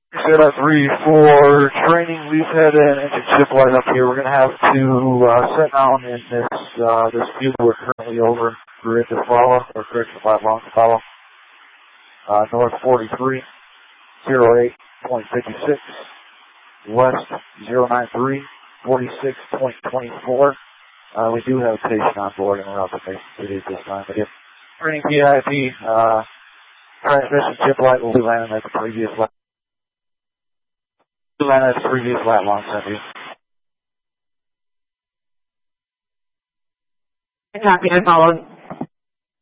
Set up 3 for training. We've had an engine chip light up here. We're going to have to set down in this field we're currently over. Grid to follow, or correction, flat long to follow. North 43, 08.56. West 093, 46.24. We do have a station on board, and we're out the station this time. But if training PIP, transmission chip light will be landing at the previous lap. Landing at the previous lap long, send you. Copy, I followed.